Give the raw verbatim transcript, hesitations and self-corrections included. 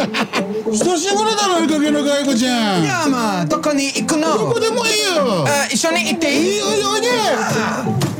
久しぶりだろ、いい加減な外子ちゃん。 いやまあどこに行くの？ どこでもいいよ。 あ、一緒に行っていい？ いいよ、いいよ、いいよ。